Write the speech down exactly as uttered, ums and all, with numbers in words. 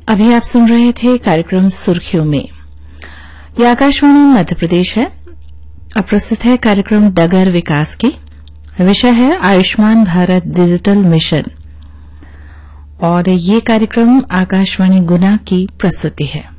अभी आप सुन रहे थे कार्यक्रम सुर्खियों में। यह आकाशवाणी मध्य प्रदेश है। अब प्रस्तुत है कार्यक्रम डगर विकास की। विषय है आयुष्मान भारत डिजिटल मिशन और ये कार्यक्रम आकाशवाणी गुना की प्रस्तुति है।